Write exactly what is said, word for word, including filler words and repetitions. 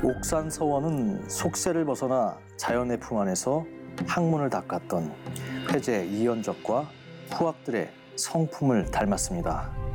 옥산서원은 속세를 벗어나 자연의 품 안에서 학문을 닦았던 회제 이연적과 후학들의 성품을 닮았습니다.